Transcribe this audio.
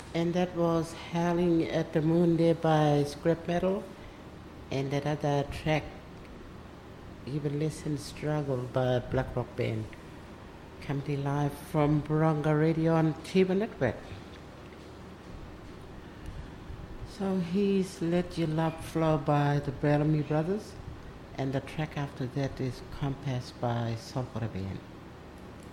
And that was Howling at the Moon there by Scrap Metal. And that other track, Even Listen Struggle by Black Rock Band. Coming to you live from Barunga Radio on Chiba Network. So he's Let Your Love Flow by the Bellamy Brothers. And the track after that is Compass by Soul Band.